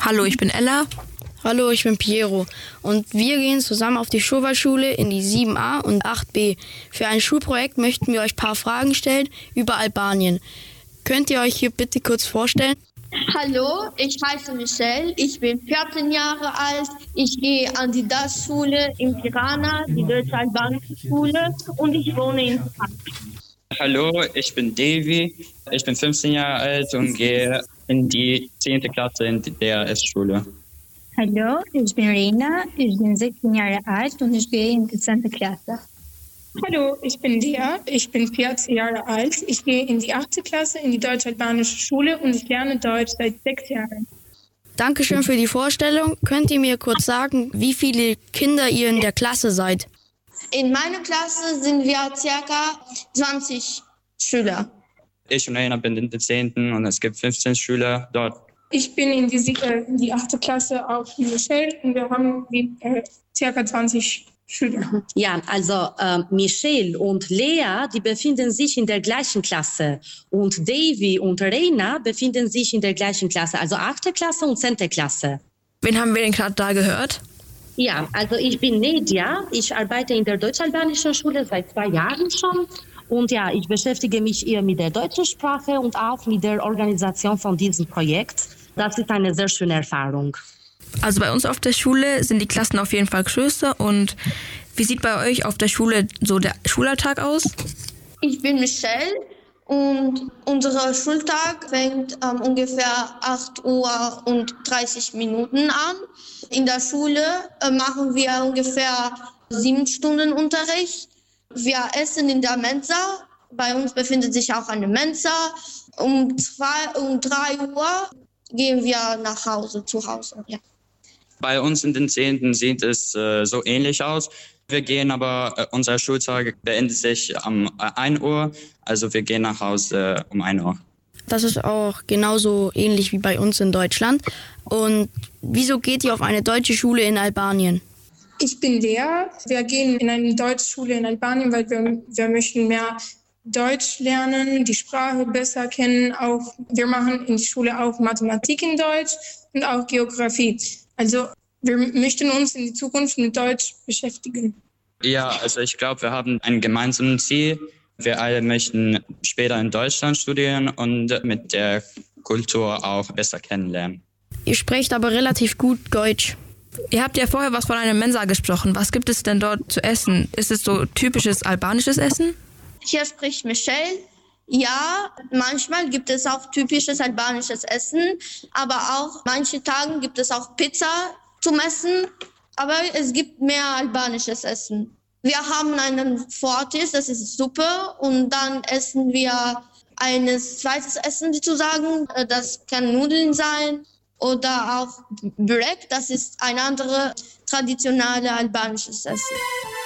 Hallo, ich bin Ella. Hallo, ich bin Piero und wir gehen zusammen auf die Schulwaldschule in die 7a und 8b. Für ein Schulprojekt möchten wir euch ein paar Fragen stellen über Albanien. Könnt ihr euch hier bitte kurz vorstellen? Hallo, ich heiße Michelle, ich bin 14 Jahre alt, ich gehe an die DAS-Schule in Tirana, die deutsch-albanische Schule, und ich wohne in Frankfurt. Hallo, ich bin Davy, ich bin 15 Jahre alt und gehe in die 10. Klasse in die DRS-Schule. Hallo, ich bin Rena, ich bin 16 Jahre alt und ich gehe in die 10. Klasse. Hallo, ich bin Dia, ich bin 14 Jahre alt, ich gehe in die 8. Klasse in die deutsch-albanische Schule und ich lerne Deutsch seit 6 Jahren. Dankeschön für die Vorstellung. Könnt ihr mir kurz sagen, wie viele Kinder ihr in der Klasse seid? In meiner Klasse sind wir ca. 20 Schüler. Ich und Rena bin in der 10. und es gibt 15 Schüler dort. Ich bin in die 8. Klasse auf Michelle und wir haben ca. 20 Schüler. Ja, also Michelle und Lea, die befinden sich in der gleichen Klasse. Und Davy und Rena befinden sich in der gleichen Klasse, also 8. Klasse und 10. Klasse. Wen haben wir denn gerade da gehört? Ja, also ich bin Nedia, ich arbeite in der deutsch-albanischen Schule seit 2 Jahren schon. Und ja, ich beschäftige mich eher mit der deutschen Sprache und auch mit der Organisation von diesem Projekt. Das ist eine sehr schöne Erfahrung. Also bei uns auf der Schule sind die Klassen auf jeden Fall größer. Und wie sieht bei euch auf der Schule so der Schulalltag aus? Ich bin Michelle und unser Schultag fängt ungefähr 8:30 Uhr an. In der Schule machen wir ungefähr 7 Stunden Unterricht. Wir essen in der Mensa. Bei uns befindet sich auch eine Mensa. Um 3 Uhr gehen wir nach Hause, zu Hause. Ja. Bei uns in den 10. sieht es so ähnlich aus. Wir gehen aber, unser Schultag beendet sich um 1 Uhr, also wir gehen nach Hause um 1 Uhr. Das ist auch genauso ähnlich wie bei uns in Deutschland. Und wieso geht ihr auf eine deutsche Schule in Albanien? Ich bin Lea. Wir gehen in eine deutsche Schule in Albanien, weil wir möchten mehr Deutsch lernen, die Sprache besser kennen. Auch, wir machen in der Schule auch Mathematik in Deutsch und auch Geografie. Also wir möchten uns in die Zukunft mit Deutsch beschäftigen. Ja, also ich glaube, wir haben ein gemeinsames Ziel. Wir alle möchten später in Deutschland studieren und mit der Kultur auch besser kennenlernen. Ihr sprecht aber relativ gut Deutsch. Ihr habt ja vorher was von einer Mensa gesprochen. Was gibt es denn dort zu essen? Ist es so typisches albanisches Essen? Hier spricht Michelle. Ja, manchmal gibt es auch typisches albanisches Essen, aber auch manche Tage gibt es auch Pizza zum Essen, aber es gibt mehr albanisches Essen. Wir haben einen Vortisch, das ist Suppe, und dann essen wir ein zweites Essen sozusagen. Das kann Nudeln sein oder auch Börek, das ist ein anderes traditionelles albanisches Essen.